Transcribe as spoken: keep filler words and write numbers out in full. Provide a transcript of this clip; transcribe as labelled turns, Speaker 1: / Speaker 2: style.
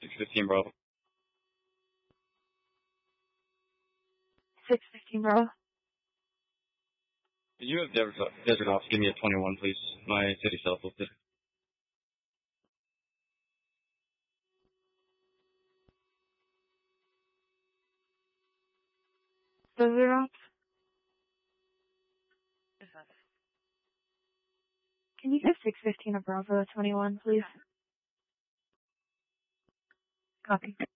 Speaker 1: six fifteen Bravo.
Speaker 2: six fifteen Bravo.
Speaker 1: Could you have Desert, Desert Ops give me a twenty-one, please? My city self-listed.
Speaker 2: Desert Ops? Can you give six fifteen a Bravo a twenty-one, please? Copy.